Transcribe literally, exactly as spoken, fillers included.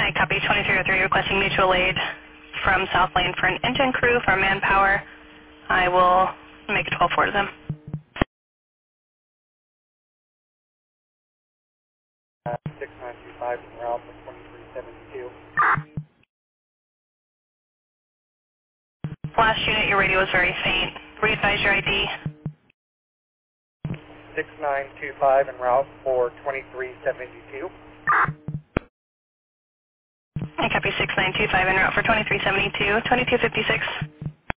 I copy twenty-three oh three requesting mutual aid from South Lane for an engine crew for manpower. I will make a twelve four to them. Uh, six nine two five en route for twenty-three seventy-two. Last unit, your radio was very faint. Re-advise your I D. six nine two five en route for twenty-three seventy-two. I copy six nine two five en route for twenty-three seventy-two, twenty-two fifty-six.